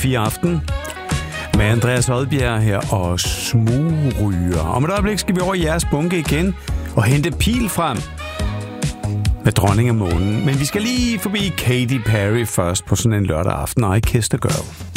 P4 Aften med Andreas Odbjerg her og smugryger. Om et øjeblik skal vi over i jeres bunke igen og hente pil frem med Dronning af Månen. Men vi skal lige forbi Katy Perry først på sådan en lørdag aften. I Kissed a Girl.